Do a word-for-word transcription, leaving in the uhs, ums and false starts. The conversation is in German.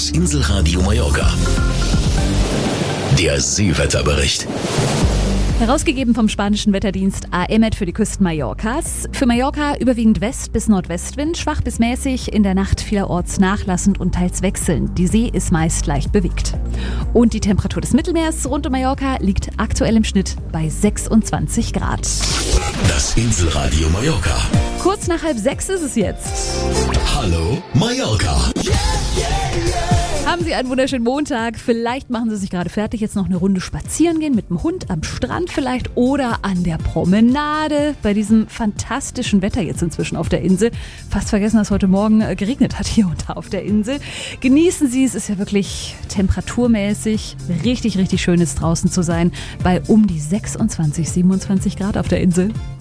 Das Inselradio Mallorca. Der Seewetterbericht. Herausgegeben vom spanischen Wetterdienst A E M E T für die Küsten Mallorcas. Für Mallorca überwiegend West- bis Nordwestwind, schwach bis mäßig, in der Nacht vielerorts nachlassend und teils wechselnd. Die See ist meist leicht bewegt. Und die Temperatur des Mittelmeers rund um Mallorca liegt aktuell im Schnitt bei sechsundzwanzig Grad. Das Inselradio Mallorca. Kurz nach halb sechs ist es jetzt. Hallo Mallorca. Haben Sie einen wunderschönen Montag. Vielleicht machen Sie sich gerade fertig, jetzt noch eine Runde spazieren gehen mit dem Hund am Strand vielleicht oder an der Promenade bei diesem fantastischen Wetter jetzt inzwischen auf der Insel. Fast vergessen, dass heute Morgen geregnet hat hier und da auf der Insel. Genießen Sie es, ist ja wirklich temperaturmäßig richtig, richtig schön ist draußen zu sein bei um die sechsundzwanzig, siebenundzwanzig Grad auf der Insel.